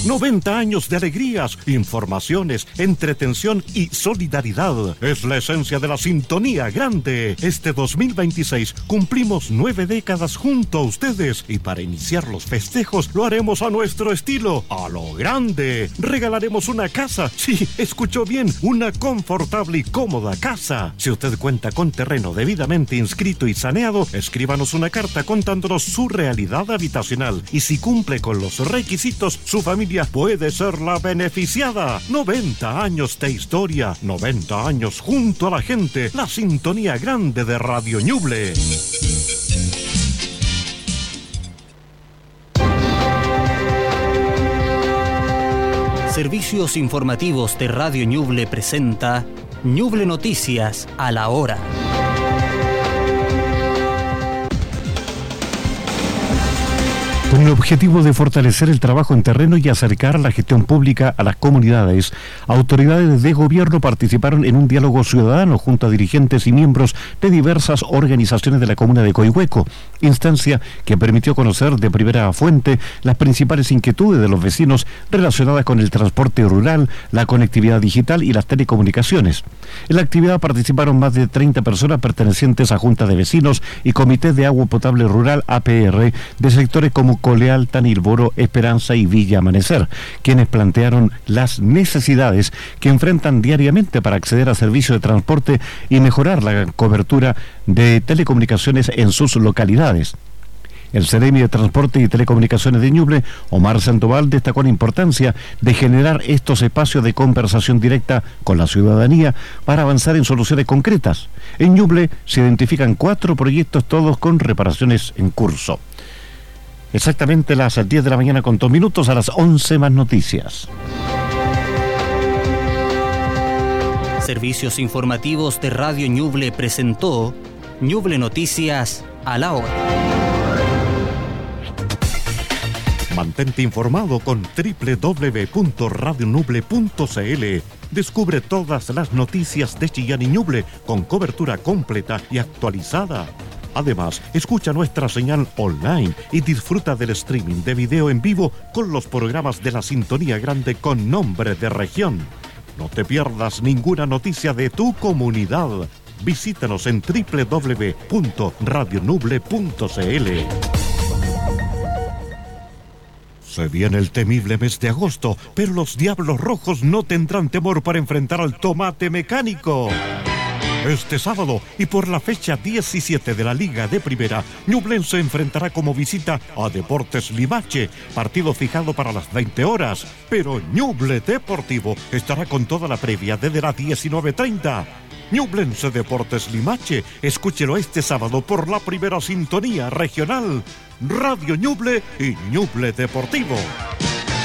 90 años de alegrías, informaciones, entretención y solidaridad. Es la esencia de la Sintonía Grande. Este 2026 cumplimos 9 décadas junto a ustedes y para iniciar los festejos lo haremos a nuestro estilo, a lo grande. Regalaremos una casa. Sí, escuchó bien, una confortable y cómoda casa. Si usted cuenta con terreno debidamente inscrito y saneado, escríbanos una carta contándonos su realidad habitacional. Y si cumple con los requisitos, su familia puede ser la beneficiada. 90 años de historia, 90 años junto a la gente. La Sintonía Grande de Radio Ñuble. Servicios informativos de Radio Ñuble presenta Ñuble Noticias a la hora. Con el objetivo de fortalecer el trabajo en terreno y acercar la gestión pública a las comunidades, autoridades de gobierno participaron en un diálogo ciudadano junto a dirigentes y miembros de diversas organizaciones de la comuna de Coihueco, instancia que permitió conocer de primera fuente las principales inquietudes de los vecinos relacionadas con el transporte rural, la conectividad digital y las telecomunicaciones. En la actividad participaron más de 30 personas pertenecientes a juntas de vecinos y comités de agua potable rural APR de sectores como Coleal, Tanilboro, Esperanza y Villa Amanecer, quienes plantearon las necesidades que enfrentan diariamente para acceder a servicios de transporte y mejorar la cobertura de telecomunicaciones en sus localidades. El Ceremi de Transporte y Telecomunicaciones de Ñuble, Omar Sandoval, destacó la importancia de generar estos espacios de conversación directa con la ciudadanía para avanzar en soluciones concretas. En Ñuble se identifican 4 proyectos, todos con reparaciones en curso. Exactamente las 10 de la mañana con 2 minutos, a las 11 más noticias. Servicios informativos de Radio Ñuble presentó Ñuble Noticias a la hora. Mantente informado con www.radioñuble.cl. Descubre todas las noticias de Chillán y Ñuble con cobertura completa y actualizada. Además, escucha nuestra señal online y disfruta del streaming de video en vivo con los programas de la Sintonía Grande con nombre de región. No te pierdas ninguna noticia de tu comunidad. Visítanos en www.radioñuble.cl. Se viene el temible mes de agosto, pero los Diablos Rojos no tendrán temor para enfrentar al tomate mecánico. Este sábado y por la fecha 17 de la Liga de Primera, Ñublense se enfrentará como visita a Deportes Limache, partido fijado para las 20 horas. Pero Ñuble Deportivo estará con toda la previa desde las 19:30. Ñublense Deportes Limache, escúchelo este sábado por la primera sintonía regional, Radio Ñuble y Ñuble Deportivo.